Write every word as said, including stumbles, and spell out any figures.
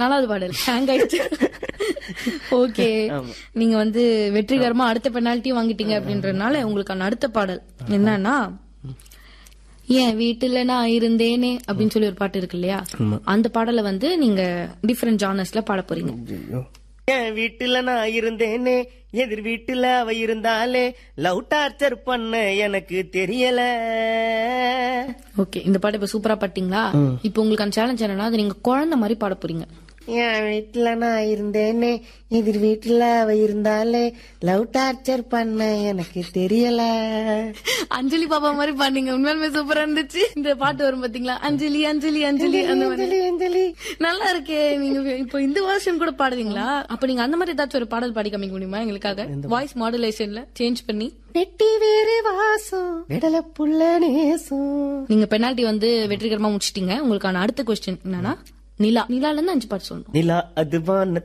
நாலாவது பாடல் ஹேங் ஆயிடுச்சு. ஓகே, நீங்க வந்து வெற்றிகரமா அடுத்த பெனால்ட்டியும் வாங்கிட்டீங்க அப்படின்றதுனால உங்களுக்கான அடுத்த பாடல் என்னன்னா, ஏன் வீட்டுல நான் இருந்தேனே அப்படின்னு சொல்லி ஒரு பாட்டு இருக்கு இல்லையா, அந்த பாடலை வந்து நீங்க டிஃபரெண்ட் ஜானர்ஸ்ல பாட போறீங்க. என் வீட்டுல நான் இருந்தேனே, எதிர் வீட்டுல அவ இருந்தாலே, லவ் டார்ச்சர் பண்ண எனக்கு தெரியல. ஓகே, இந்த பாட்டு இப்ப சூப்பரா பாட்டீங்களா? இப்ப உங்களுக்கான சேலஞ்ச் என்னன்னா, அது நீங்க குழந்தை மாதிரி பாட போறீங்க. என் வீட்டுல நான் இருந்தேனே, எதிர் வீட்டுல அவ இருந்தாலே, லவ் டார்ச்சர் பண்ண எனக்கு தெரியல. அஞ்சலி பாப்பா மாதிரி பாடுங்க, உண்மையாலுமே சூப்பரா இருந்துச்சு. இந்த பாட்டு வரும் பாத்தீங்களா, அஞ்சலி அஞ்சலி அஞ்சலி அந்த மாதிரி அஞ்சலி நல்லா இருக்கே. நீங்க இப்போ இந்த வருஷன் கூட பாடுவீங்களா? அப்ப நீங்க அந்த மாதிரி ஏதாச்சும் ஒரு பாடல் பாடி காமிக்க முடியுமா எங்களுக்காக, வாய்ஸ் மாடுலேஷன்ல சேஞ்ச் பண்ணி? வெட்டி வேறு வாசம் விடல புள்ள நேசம். நீங்க பெனால்டி வந்து வெற்றிகரமா முடிச்சிட்டீங்க. உங்களுக்கான அடுத்த கொஸ்டின் என்னன்னா, நிலா. நிலால இருந்து அஞ்சு பாட்டு சொல்லணும். நிலா அதுவான